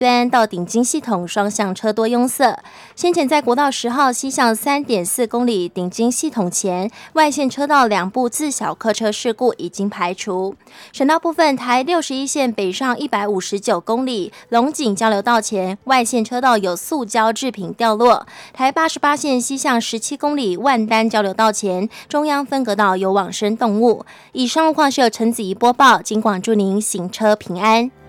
端到顶金系统双向车多拥塞。先前在国道10号西向3.4公里顶金系统前，外线车道2部自小客车事故已经排除。省道部分，台61线北上159公里龙井交流道前，外线车道有塑胶制品掉落。台88线西向17公里万丹交流道前，中央分隔岛有往生动物。以上路况是由陈子怡播报，警广祝您行车平安。